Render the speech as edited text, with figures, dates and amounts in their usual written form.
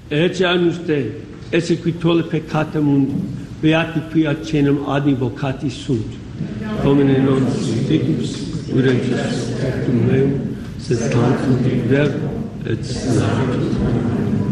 Ece anuste, esse qui tolle peccata mundi, beati qui accenam ad invocati sunt. Domine non signus, urentis tectum meum, sed tantum verbo et spiritus.